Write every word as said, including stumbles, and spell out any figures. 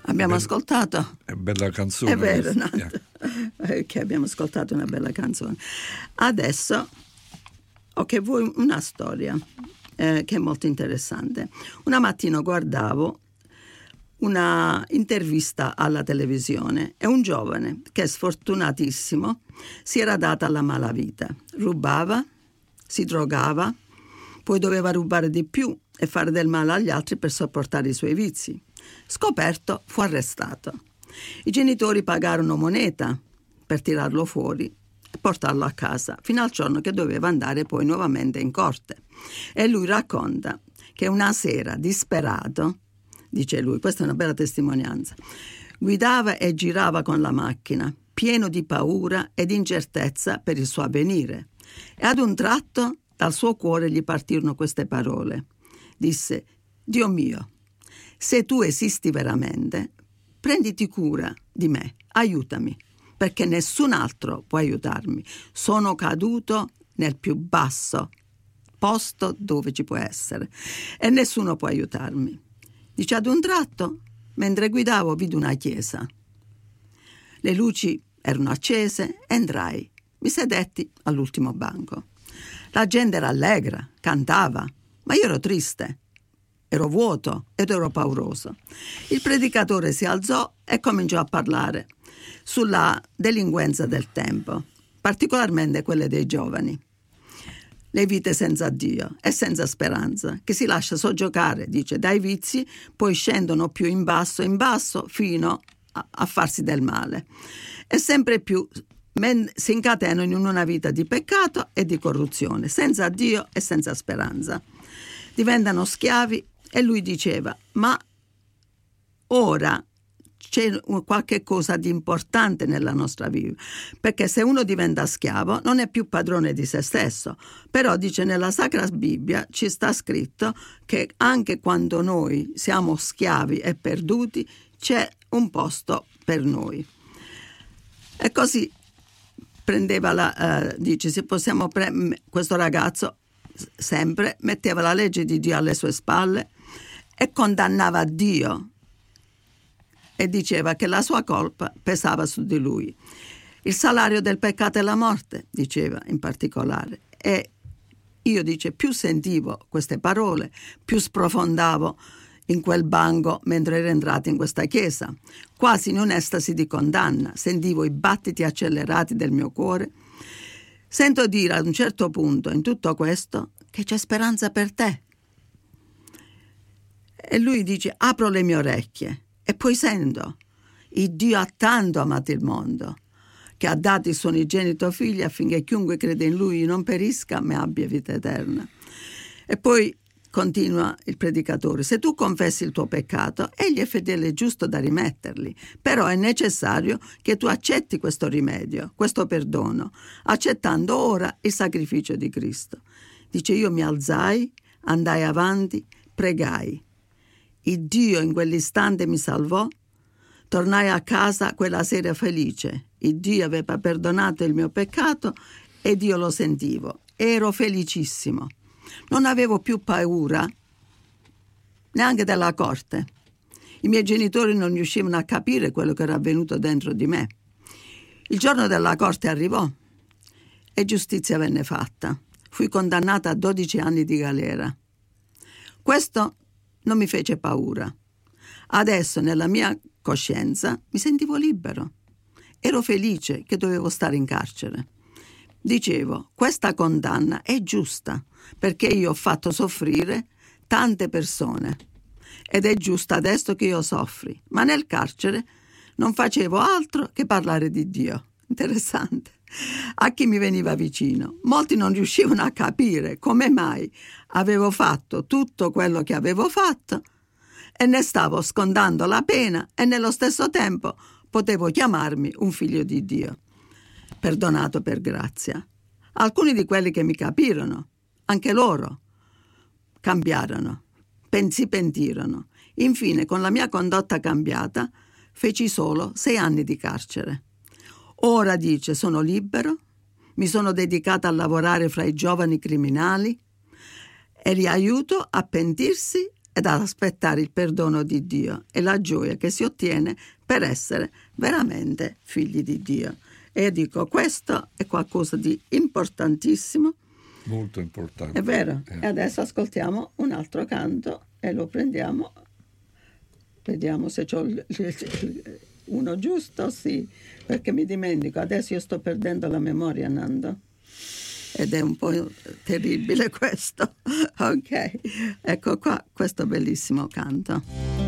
Abbiamo Bella- ascoltato. È bella canzone. È vero, questa. no? Yeah. Che abbiamo ascoltato una bella canzone. Adesso ho che voi una storia eh, che è molto interessante. Una mattina guardavo una intervista alla televisione e un giovane che sfortunatissimo si era data alla malavita. Rubava, si drogava, poi doveva rubare di più e fare del male agli altri per sopportare i suoi vizi. Scoperto, fu arrestato. I genitori pagarono moneta per tirarlo fuori e portarlo a casa, fino al giorno che doveva andare poi nuovamente in corte. E lui racconta che una sera, disperato, dice lui, questa è una bella testimonianza, guidava e girava con la macchina, pieno di paura ed incertezza per il suo avvenire. E ad un tratto dal suo cuore gli partirono queste parole. Disse: Dio mio, se tu esisti veramente, prenditi cura di me, aiutami, perché nessun altro può aiutarmi. Sono caduto nel più basso posto dove ci può essere e nessuno può aiutarmi. Dice: ad un tratto, mentre guidavo, vidi una chiesa. Le luci erano accese, entrai, mi sedetti all'ultimo banco. La gente era allegra, cantava, ma io ero triste, ero vuoto ed ero pauroso. Il predicatore si alzò e cominciò a parlare sulla delinquenza del tempo, particolarmente quelle dei giovani. Le vite senza Dio e senza speranza, che si lascia soggiocare, dice, dai vizi, poi scendono più in basso in basso fino a, a farsi del male. E sempre più men- si incatenano in una vita di peccato e di corruzione, senza Dio e senza speranza. Diventano schiavi e lui diceva, ma ora c'è qualche cosa di importante nella nostra vita, perché se uno diventa schiavo non è più padrone di se stesso, però dice nella Sacra Bibbia ci sta scritto che anche quando noi siamo schiavi e perduti c'è un posto per noi. E così prendeva la, eh, dice, se possiamo pre- questo ragazzo sempre metteva la legge di Dio alle sue spalle e condannava Dio e diceva che la sua colpa pesava su di lui. Il salario del peccato è la morte, diceva in particolare. E io, dice, più sentivo queste parole, più sprofondavo in quel banco mentre ero entrato in questa chiesa, quasi in un'estasi di condanna. Sentivo i battiti accelerati del mio cuore. Sento dire ad un certo punto in tutto questo che c'è speranza per te. E lui dice, apro le mie orecchie e poi sento, il Dio ha tanto amato il mondo che ha dato il suo unigenito figlio affinché chiunque crede in lui non perisca ma abbia vita eterna. E poi continua il predicatore, se tu confessi il tuo peccato, egli è fedele e giusto da rimetterli, però è necessario che tu accetti questo rimedio, questo perdono, accettando ora il sacrificio di Cristo. Dice, io mi alzai, andai avanti, pregai. Il Dio in quell'istante mi salvò, tornai a casa quella sera felice. Il Dio aveva perdonato il mio peccato ed io lo sentivo. Ero felicissimo. Non avevo più paura neanche della corte. I miei genitori non riuscivano a capire quello che era avvenuto dentro di me. Il giorno della corte arrivò e giustizia venne fatta. Fui condannata a dodici anni di galera. Questo non mi fece paura. Adesso nella mia coscienza mi sentivo libero. Ero felice che dovevo stare in carcere. Dicevo, questa condanna è giusta perché io ho fatto soffrire tante persone ed è giusta adesso che io soffri, ma nel carcere non facevo altro che parlare di Dio. Interessante. A chi mi veniva vicino, molti non riuscivano a capire come mai avevo fatto tutto quello che avevo fatto e ne stavo scontando la pena e nello stesso tempo potevo chiamarmi un figlio di Dio, perdonato per grazia. Alcuni di quelli che mi capirono, anche loro cambiarono, si pentirono. Infine, con la mia condotta cambiata, feci solo sei anni di carcere. Ora, dice, sono libero, mi sono dedicata a lavorare fra i giovani criminali e li aiuto a pentirsi ed ad aspettare il perdono di Dio e la gioia che si ottiene per essere veramente figli di Dio. E io dico, questo è qualcosa di importantissimo. Molto importante. È vero. Eh. E adesso ascoltiamo un altro canto e lo prendiamo. Vediamo se c'ho uno giusto, sì, perché mi dimentico. Adesso io sto perdendo la memoria, Nando. Ed è un po' terribile questo. Ok, ecco qua questo bellissimo canto.